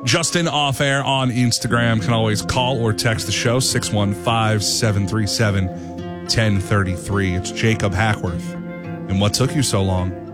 Justin off air on Instagram. Can always call or text the show 615-737-1033. It's Jacob Hackworth. And what took you so long?